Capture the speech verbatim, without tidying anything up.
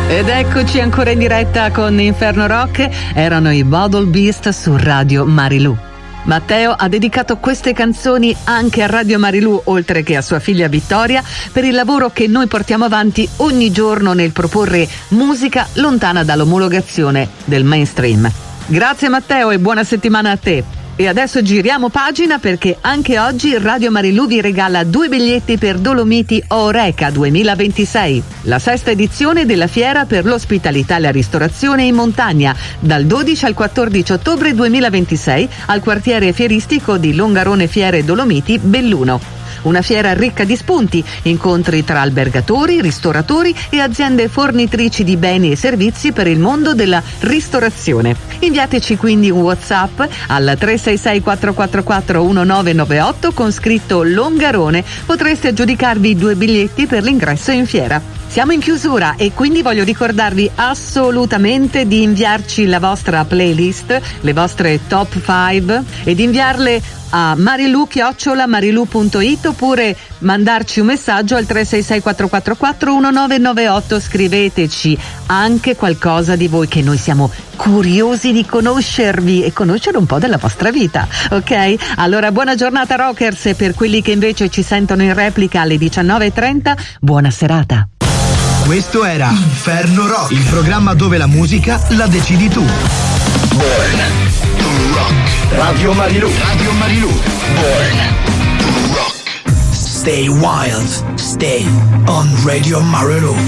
Ed eccoci ancora in diretta con Inferno Rock. Erano i Bottle Beast su Radio Marilù. Matteo ha dedicato queste canzoni anche a Radio Marilù, oltre che a sua figlia Vittoria, per il lavoro che noi portiamo avanti ogni giorno nel proporre musica lontana dall'omologazione del mainstream. Grazie Matteo e buona settimana a te. E adesso giriamo pagina, perché anche oggi Radio Marilù vi regala due biglietti per Dolomiti Oreca duemilaventisei, la sesta edizione della fiera per l'ospitalità e la ristorazione in montagna, dal dodici al quattordici ottobre duemilaventisei al quartiere fieristico di Longarone Fiere Dolomiti Belluno. Una fiera ricca di spunti, incontri tra albergatori, ristoratori e aziende fornitrici di beni e servizi per il mondo della ristorazione. Inviateci quindi un WhatsApp al tre sei sei quattro quattro quattro uno nove nove otto con scritto Longarone. Potreste aggiudicarvi due biglietti per l'ingresso in fiera. Siamo in chiusura e quindi voglio ricordarvi assolutamente di inviarci la vostra playlist, le vostre top cinque, e di inviarle a marilu chiocciola marilu punto it oppure mandarci un messaggio al tre sei sei quattro quattro quattro uno nove nove otto. Scriveteci anche qualcosa di voi, che noi siamo curiosi di conoscervi e conoscere un po' della vostra vita, ok? Allora buona giornata rockers, e per quelli che invece ci sentono in replica alle diciannove e trenta, buona serata. Questo era Inferno Rock, il programma dove la musica la decidi tu. Born to Rock. Radio Marilù. Radio Marilù. Born to Rock. Stay wild. Stay on Radio Marilù.